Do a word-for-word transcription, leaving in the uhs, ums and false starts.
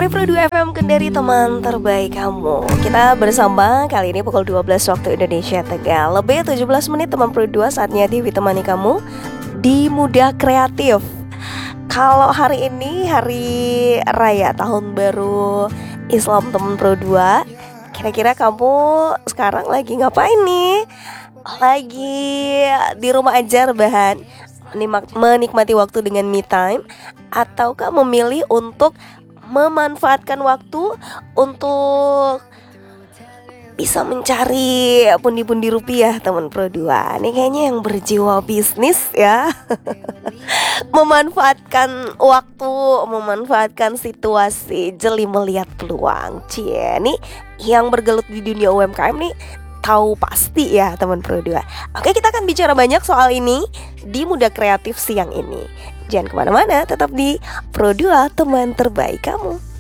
Kembali Pro dua F M Kendari, teman terbaik kamu. Kita bersama kali ini pukul dua belas waktu Indonesia Tengah. Lebih tujuh belas menit teman Pro dua, saatnya Dewi temani kamu di Muda Kreatif. Kalau hari ini hari raya tahun baru Islam teman Pro dua, kira-kira kamu sekarang lagi ngapain nih? Lagi di rumah aja rebahan, menikmati waktu dengan me time, ataukah memilih untuk memanfaatkan waktu untuk bisa mencari pundi-pundi rupiah teman Pro dua? Ini kayaknya yang berjiwa bisnis ya. Memanfaatkan waktu, memanfaatkan situasi, jeli melihat peluang. Cie, nih yang bergelut di dunia U M K M nih tahu pasti ya teman Pro dua. Oke, kita akan bicara banyak soal ini di Muda Kreatif siang ini. Jangan kemana-mana, tetap di Pro dua, teman terbaik kamu.